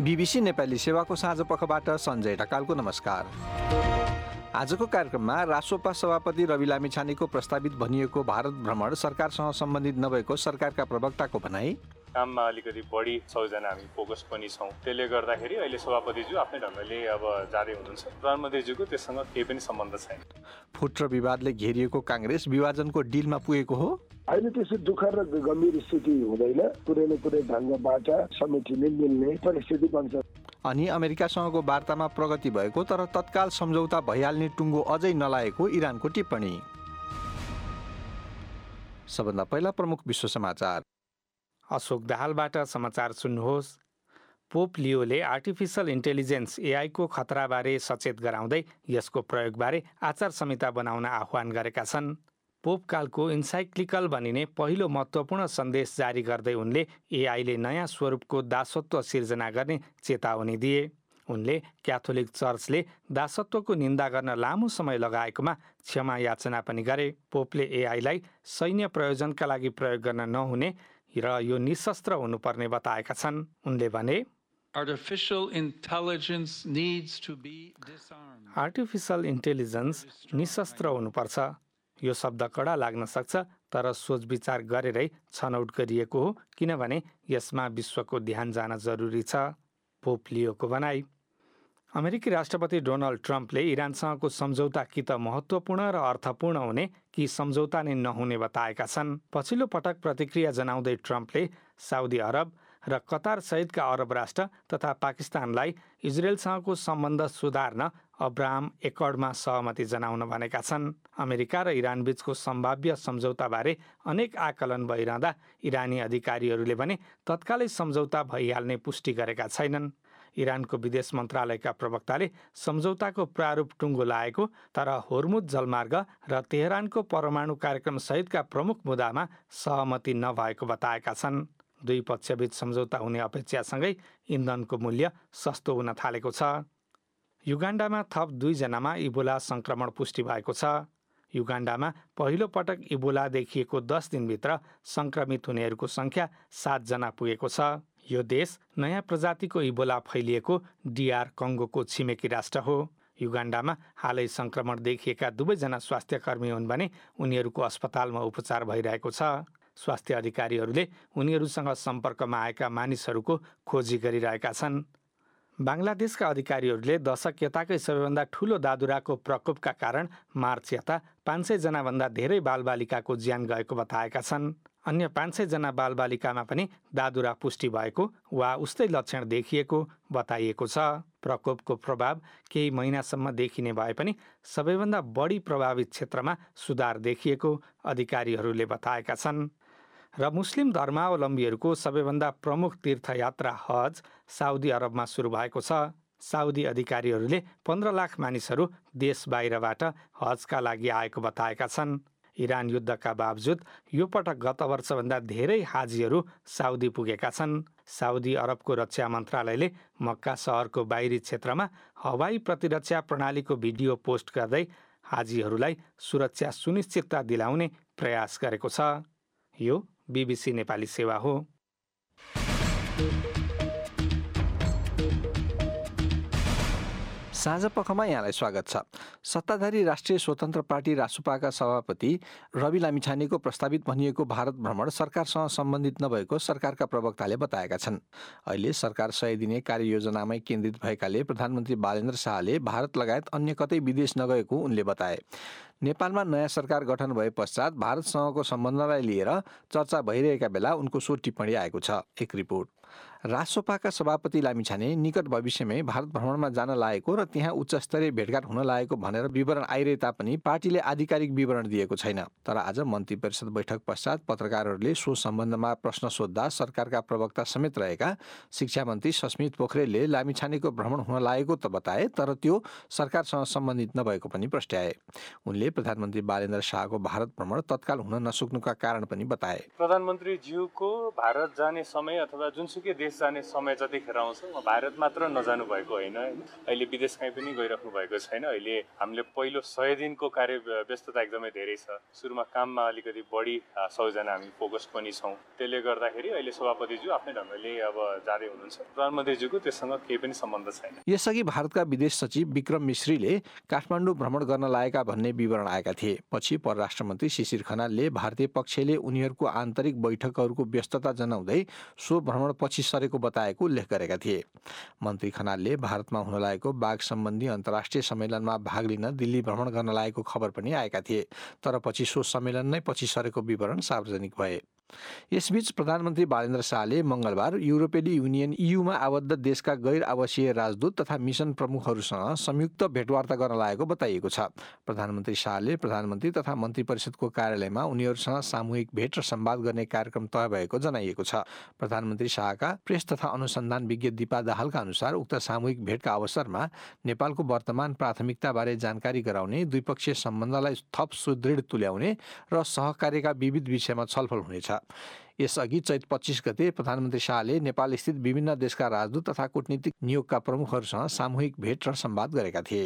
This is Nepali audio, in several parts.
बीबीसी नेपाली सेवाको साँझ पखबाट सञ्जय ढकालको नमस्कार। आजको कार्यक्रममा रासोपा सभापति रवि लामिछानेको प्रस्तावित भनिएको भारत भ्रमण सरकारसँग सम्बन्धित नभएको सरकारका प्रवक्ताको भनाई, काममा अलिकति बढी सबैजना हामी फोकस पनि छौँ। त्यसले गर्दाखेरि अहिले सभापतिज्यू आफ्नै ढङ्गले अब जाँदै हुनुहुन्छ। प्रधानमन्त्रीज्यूको त्यससँग केही पनि सम्बन्ध छैन। फुट र विवादले घेरिएको काङ्ग्रेस विभाजनको डिलमा पुगेको हो। अहिले त्यस्तो दुःख र गम्भीर स्थिति हुँदैन। कुनै न कुनै ढङ्गबाट समेटिने मिल्ने परिस्थिति बन्छ। अनि अमेरिकासँगको वार्तामा प्रगति भएको तर तत्काल सम्झौता भइहाल्ने टुङ्गो अझै नलागेको इरानको टिप्पणी। सबभन्दा पहिला प्रमुख विश्व समाचार। अशोक दाहालबाट समाचार सुन्नुहोस्। पोप लियोले आर्टिफिसियल इन्टेलिजेन्स एआईको खतराबारे सचेत गराउँदै यसको प्रयोगबारे आचार संहिता बनाउन आह्वान गरेका छन्। पोपकालको इन्साइक्लिकल भनिने पहिलो महत्त्वपूर्ण सन्देश जारी गर्दै उनले एआईले नयाँ स्वरूपको दासत्व सिर्जना गर्ने चेतावनी दिए। उनले क्याथोलिक चर्चले दासत्वको निन्दा गर्न लामो समय लगाएकोमा क्षमा याचना पनि गरे। पोपले एआईलाई सैन्य प्रयोजनका लागि प्रयोग गर्न नहुने र यो निशस्त्र हुनुपर्ने बताएका छन्। उनले भने, आर्टिफिसियल इन्टेलिजेन्स निशस्त्र हुनुपर्छ। यो शब्द कडा लाग्न सक्छ, तर सोच विचार गरेरै छनौट गरिएको हो, किनभने यसमा विश्वको ध्यान जान जरुरी छ। पोप लियोको भनाई। अमेरिकी राष्ट्रपति डोनाल्ड ट्रम्पले इरानसँगको सम्झौता कि त महत्त्वपूर्ण र अर्थपूर्ण हुने कि सम्झौता नै नहुने बताएका छन्। पछिल्लो पटक प्रतिक्रिया जनाउँदै ट्रम्पले साउदी अरब र कतार सहितका अरब राष्ट्र तथा पाकिस्तानलाई इजरायलसँगको सम्बन्ध सुधार्न अब्राहम एकर्डमा सहमति जनाउन भनेका छन्। अमेरिका र इरान बीचको सम्भाव्य सम्झौताबारे अनेक आकलन भइरहँदा इरानी अधिकारीहरूले भने तत्कालै सम्झौता भइहाल्ने पुष्टि गरेका छैनन्। इरानको विदेश मन्त्रालयका प्रवक्ताले सम्झौताको प्रारूप टुङ्गो लागेको तर होर्मुज जलमार्ग र तेहरानको परमाणु कार्यक्रम सहितका प्रमुख मुद्दामा सहमति नभएको बताएका छन्। दुई पक्षबीच सम्झौता हुने अपेक्षासँगै इन्धनको मूल्य सस्तो हुन थालेको छ। युगान्डामा थप 2 जनामा इबोला संक्रमण पुष्टि भएको छ। युगान्डामा पहिलो पटक इबोला देखिएको 10 दिनभित्र संक्रमित हुनेहरूको संख्या 7 जना पुगेको छ। यो देश नयाँ प्रजातिको इबोला फैलिएको डीआर कङ्गोको छिमेकी राष्ट्र हो। युगान्डामा हालै संक्रमण देखिएका 2 जना स्वास्थ्यकर्मी हुन् भने उनीहरूको अस्पतालमा उपचार भइरहेको छ। स्वास्थ्य अधिकारीहरूले उनीहरूसँग सम्पर्कमा आएका मानिसहरूको खोजी गरिरहेका छन्। बाङ्लादेशका अधिकारीहरूले दशक यताकै सबैभन्दा ठूलो दादुराको प्रकोपका कारण मार्च यता 500 जनाभन्दा धेरै बालबालिकाको ज्यान गएको बताएका छन्। अन्य 500 जना बालबालिकामा पनि दादुरा पुष्टि भएको वा उस्तै लक्षण देखिएको बताइएको छ। प्रकोपको प्रभाव केही महिनासम्म देखिने भए पनि सबैभन्दा बढी प्रभावित क्षेत्रमा सुधार देखिएको अधिकारीहरूले बताएका छन्। र मुस्लिम धर्मावलम्बीहरूको सबैभन्दा प्रमुख तीर्थयात्रा हज साउदी अरबमा सुरु भएको छ। साउदी अधिकारीहरूले 15 लाख मानिसहरू देश बाहिरबाट हजका लागि आएको बताएका छन्। इरान युद्धका बावजुद यो पटक गत वर्षभन्दा धेरै हाजीहरू साउदी पुगेका छन्। साउदी अरबको रक्षा मन्त्रालयले मक्का सहरको बाहिरी क्षेत्रमा हवाई प्रतिरक्षा प्रणालीको भिडियो पोस्ट गर्दै हाजीहरूलाई सुरक्षा सुनिश्चितता दिलाउने प्रयास गरेको छ। यो बीबीसी नेपाली सेवा हो। साँझ पखमा यहाँलाई स्वागत छ। सत्ताधारी राष्ट्रिय स्वतन्त्र पार्टी रासुपाका सभापति रवि लामिछानेको प्रस्तावित भनिएको भारत भ्रमण सरकारसँग सम्बन्धित नभएको सरकारका प्रवक्ताले बताएका छन्। अहिले सरकार 100 दिने कार्ययोजनामै केन्द्रित भएकाले प्रधानमन्त्री बालेन्द्र शाहले भारत लगायत अन्य कतै विदेश नगएको उनले बताए। नेपालमा नयाँ सरकार गठन भए पश्चात भारतसँगको सम्बन्धलाई लिएर चर्चा भइरहेका बेला उनको सो टिप्पणी आएको छ। एक रिपोर्ट। रासोपाका सभापति लामिछाने निकट भविष्यमै भारत भ्रमणमा जान लागेको र त्यहाँ उच्चस्तरीय भेटघाट हुन लागेको भनेर विवरण आइरहे तापनि पार्टीले आधिकारिक विवरण दिएको छैन। तर आज मन्त्री परिषद बैठक पश्चात पत्रकारहरूले सो सम्बन्धमा प्रश्न सोध्दा सरकारका प्रवक्ता समेत रहेका शिक्षा मन्त्री सस्मित पोखरेलले लामिछानेको भ्रमण हुन लागेको त बताए, तर त्यो सरकारसँग सम्बन्धित नभएको पनि प्रस्ट्याए। उनले प्रधानमन्त्री बालेन्द्र शाहको भारत भ्रमण तत्काल हुन नसक्नुका कारण पनि बताए। प्रधानमन्त्रीज्यूको भारत जाने समय अथवा जुनसुकै जुनसुकै देश जाने समय जतिखेर आउँछ भारत मात्र नजानु भएको होइन, अहिले विदेश कहीँ पनि गइराख्नु भएको छैन। अहिले हामीले पहिलो 100 दिनको कार्य व्यस्तता एकदमै धेरै छ। सुरुमा काममा अलिकति बढी 100 जना हामी फोकस पनि छौँ। त्यसले गर्दाखेरि अहिले सभापतिज्यू आफ्नै ढङ्गले अब जाँदै हुनुहुन्छ। प्रधानमन्त्रीज्यूको त्यससँग केही पनि सम्बन्ध छैन। यसअघि भारतका विदेश सचिव विक्रम मिश्रीले काठमाडौँ भ्रमण गर्न लागेका भन्ने विवरण आएका थिए। पछि परराष्ट्र मन्त्री शिशिर खनालले भारतीय पक्षले उनीहरूको आन्तरिक बैठकहरूको व्यस्तता जनाउँदै सो भ्रमण पछि सरेको बताएको उल्लेख गरेका थिए। मन्त्री खनालले भारतमा हुन लागेको बाघ सम्बन्धी अन्तर्राष्ट्रिय सम्मेलनमा भाग लिन दिल्ली भ्रमण गर्न लागेको खबर पनि आएका थिए। तर पछि सो सम्मेलन नै पछि सरेको विवरण सार्वजनिक भए। यसबीच प्रधानमन्त्री बालेन्द्र शाहले मङ्गलबार युरोपेली युनियन ईयूमा आबद्ध देशका गैर आवासीय राजदूत तथा मिसन प्रमुखहरूसँग संयुक्त भेटवार्ता गर्न लागेको बताइएको छ। प्रधानमन्त्री शाहले प्रधानमन्त्री तथा मन्त्री परिषदको कार्यालयमा उनीहरूसँग सामूहिक भेट र संवाद गर्ने कार्यक्रम तय भएको जनाइएको छ। प्रधानमन्त्री शाहका प्रेस तथा अनुसन्धान विज्ञ दीपा दाहालका अनुसार उक्त सामूहिक भेटका अवसरमा नेपालको वर्तमान प्राथमिकताबारे जानकारी गराउने, द्विपक्षीय सम्बन्धलाई थप सुदृढ तुल्याउने र सहकार्यका विविध विषयमा छलफल हुनेछ। यसअघि चैत 25 गते प्रधानमन्त्री शाहले नेपाल स्थित विभिन्न देशका राजदूत तथा कूटनीतिक नियोगका प्रमुखहरूसँग सामूहिक भेट र संवाद गरेका थिए।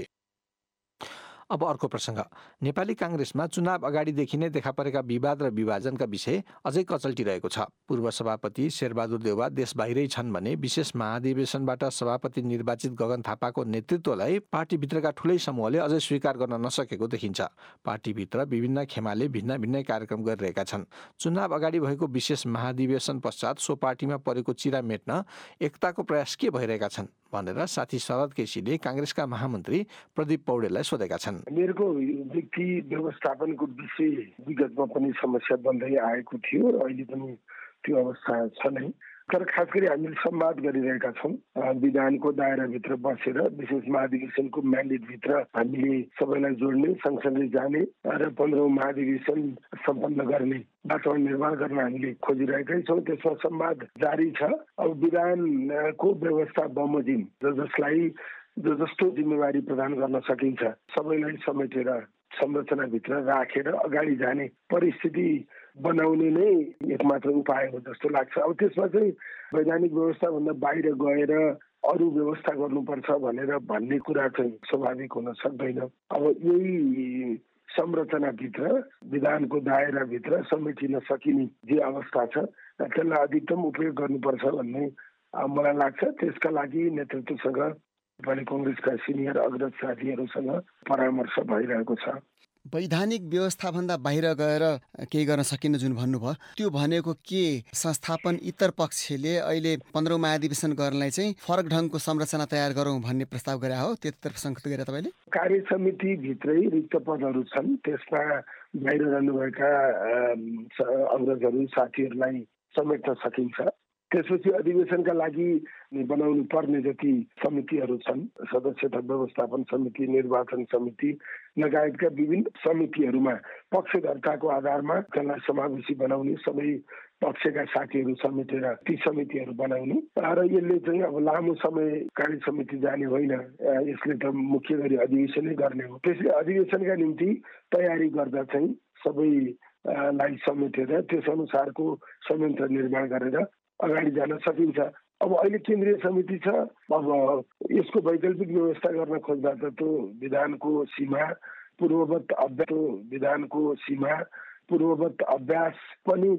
अब अर्को प्रसङ्ग। नेपाली काङ्ग्रेसमा चुनाव अगाडिदेखि नै देखा परेका विवाद र विभाजनका विषय अझै कचल्टिरहेको छ। पूर्व सभापति शेरबहादुर देउवा देश बाहिरै छन् भने विशेष महाधिवेशनबाट सभापति निर्वाचित गगन थापाको नेतृत्वलाई पार्टीभित्रका ठूलै समूहले अझै स्वीकार गर्न नसकेको देखिन्छ। पार्टीभित्र विभिन्न खेमाले भिन्न भिन्नै कार्यक्रम गरिरहेका छन्। चुनाव अगाडि भएको विशेष महाधिवेशन पश्चात सो पार्टीमा परेको चिरा मेट्न एकताको प्रयास के भइरहेका छन् भनेर साथी शरद केसीले काङ्ग्रेसका महामन्त्री प्रदीप पौडेललाई सोधेका छन्। मेरो व्यक्ति व्यवस्थापनको विषय विगतमा पनि समस्या बन्दै आएको थियो र अहिले पनि त्यो अवस्था छ नै। तर खास गरी हामीले संवाद गरिरहेका छौँ। विधानको दायराभित्र बसेर विशेष महाधिवेशनको म्यान्डेटभित्र हामीले सबैलाई जोड्ने, सँगसँगै जाने र 15औं महाधिवेशन सम्पन्न गर्ने वातावरण निर्माण गर्न हामीले खोजिरहेकै छौँ। त्यसमा संवाद जारी छ। अब विधानको व्यवस्था बमोजिम जसलाई जस्तो जिम्मेवारी प्रदान गर्न सकिन्छ सबैलाई समेटेर संरचनाभित्र राखेर अगाडि जाने परिस्थिति बनाउने नै एकमात्र उपाय हो जस्तो लाग्छ। अब त्यसमा चाहिँ वैधानिक व्यवस्थाभन्दा बाहिर गएर अरू व्यवस्था गर्नुपर्छ भन्ने कुरा चाहिँ स्वाभाविक हुन सक्दैन। अब यही संरचनाभित्र विधानको दायराभित्र समेटिन सकिने जे अवस्था छ त्यसलाई अधिकतम उपयोग गर्नुपर्छ भन्ने मलाई लाग्छ। त्यसका लागि नेतृत्वसँग नेपाली कङ्ग्रेसका सिनियर अग्रज साथीहरूसँग परामर्श भइरहेको छ। वैधानिक व्यवस्थाभन्दा बाहिर गएर केही गर्न सकिन्न जुन भन्नुभयो, त्यो भनेको के संस्थापन इतर पक्षले अहिले 15औं महाधिवेशन गर्नलाई चाहिँ फरक ढङ्गको संरचना तयार गरौँ भन्ने प्रस्ताव गरे हो? त्यतितर्फ सङ्केत गरे तपाईँले? कार्य समितिभित्रै रिक्त पदहरू छन्। त्यसमा बाहिर रहनुभएका अग्रजहरू साथीहरूलाई समेट्न सकिन्छ। त्यसपछि अधिवेशनका लागि बनाउनु पर्ने जति समितिहरू छन्, सदस्यता व्यवस्थापन समिति, निर्वाचन समिति लगायतका विभिन्न समितिहरूमा पक्षधर्ताको आधारमा त्यसलाई समावेशी बनाउने, सबै पक्षका साथीहरू समेटेर ती समितिहरू बनाउने र यसले चाहिँ अब लामो समय कार्य समिति जाने होइन। यसले त मुख्य गरी अधिवेशनै गर्ने हो। त्यसले अधिवेशनका निम्ति तयारी गर्दा चाहिँ सबैलाई समेटेर त्यस अनुसारको संयन्त्र निर्माण गरेर अगाडि जान सकिन्छ। अब अहिले केन्द्रीय समिति छ। अब यसको वैकल्पिक व्यवस्था गर्न खोज्दा त त्यो विधानको सीमा पूर्ववत अभ्यास पनि